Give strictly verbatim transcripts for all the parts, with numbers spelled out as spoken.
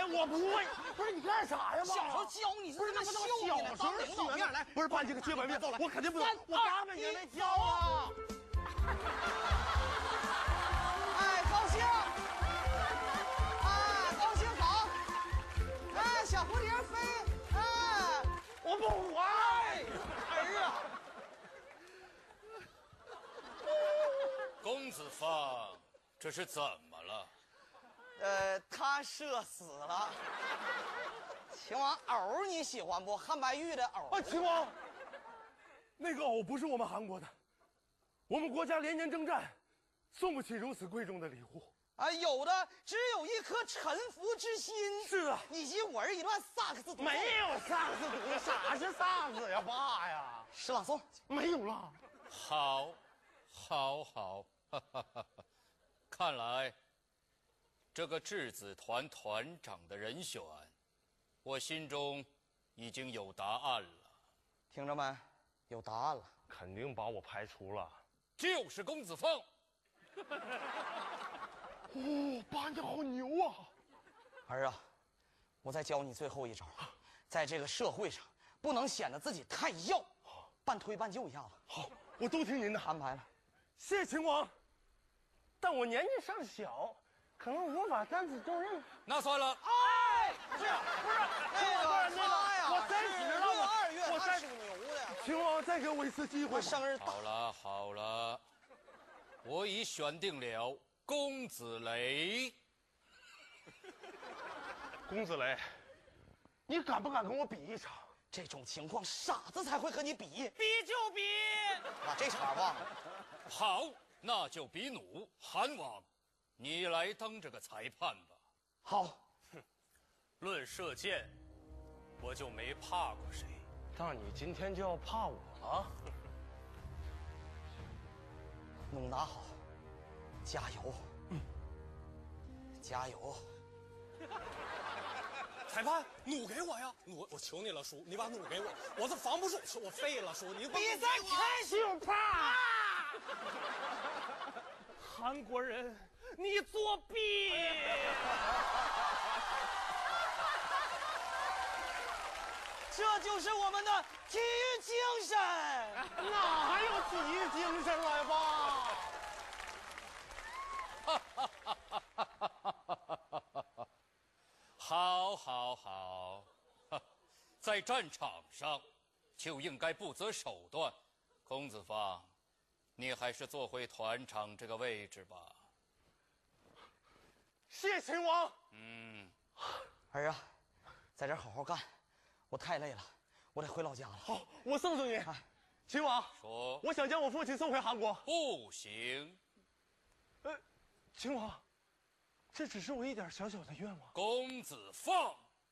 我不会。不是你干啥呀？ 小时候教你是那么小秀的， 时候面来， 不是搬这个绝版面，我肯定不能，我嘎巴也来教啊！ 哎，高兴，哎，高兴好，哎，小蝴蝶飞，哎， 我不会， 儿啊！ 公子方，这是怎么了？ 呃，他射死了。秦王藕你喜欢不？汉白玉的藕。 啊，秦王，那个藕不是我们韩国的，我们国家连年征战，送不起如此贵重的礼物。 啊，有的只有一颗臣服之心。 是啊， 以及我儿一段萨克斯独奏。 没有萨克斯独奏，啥是萨克斯呀，爸呀？ 诗朗诵没有了。 好，好，好，哈哈哈！看来这个质子团团长的人选，我心中已经有答案了。 听着没？有答案了。 肯定把我排除了。 就是公子凤。 哦，爸你好牛啊！ 儿啊，我再教你最后一招，在这个社会上不能显得自己太要，半推半就一下子。 好，我都听您的安排了。 谢秦王，但我年纪尚小，可能无法担此重任。 那算了。 哎，不是不是， 那个他呀， 我三十了， 我二月我他属牛的呀。 秦王，再给我一次机会。 我生日好了好了，我已选定了公子雷。 公子雷，你敢不敢跟我比一场？ 这种情况，傻子才会和你比。 比就比。 把这茬忘了。 好，那就比弩。韩王，你来当这个裁判吧。 好， 论射箭，我就没怕过谁。 那你今天就要怕我了。 弩拿好，加油，嗯，加油。 裁判，弩给我呀！弩，我求你了，叔，你把弩给我，我都防不住，我废了，叔，你把比赛开始有怕。韩国人，你作弊！ 这就是我们的体育精神。 哪还有体育精神来吧？ 好，好，好，在战场上就应该不择手段。公子方，你还是坐回团长这个位置吧。 谢秦王。 嗯， 儿啊，在这好好干，我太累了，我得回老家了。 好，我送送你。秦王， 说， 我想将我父亲送回韩国。 不行。 呃，秦王，这只是我一点小小的愿望。 公子放。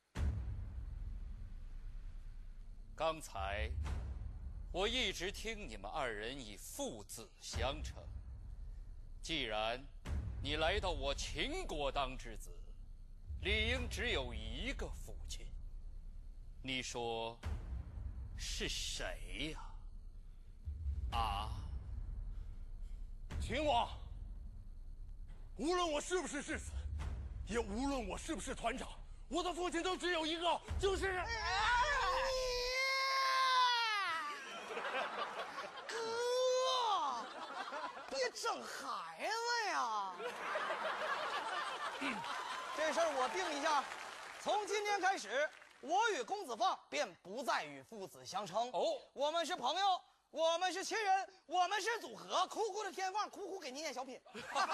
刚才我一直听你们二人以父子相称，既然你来到我秦国当之子，理应只有一个父亲。你说是谁呀？啊？ 秦王，无论我是不是世子，也无论我是不是团长，我的父亲都只有一个，就是。 哥，别整孩子呀！这事儿我定一下，从今天开始，我与公子放便不再与父子相称。 哦， 我们是朋友，我们是亲人，我们是组合。哭哭的天放，哭哭给你演小品。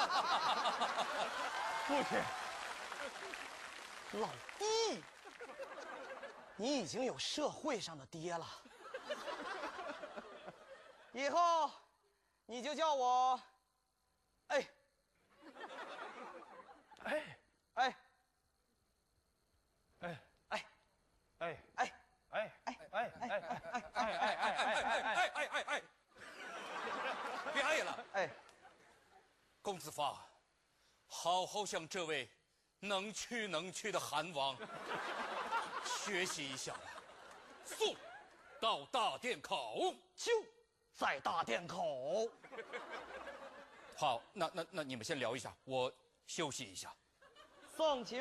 父亲， 老弟，你已经有社会上的爹了，以后你就叫我，哎， 哎哎， 哎哎， 哎哎。 哎哎哎哎哎哎哎哎哎哎哎哎！别爱了， 哎， 公子方，好好向这位能屈能屈的韩王学习一下吧。送到大殿口， 就在大殿口。 好，那那那你们先聊一下，我休息一下。 送秦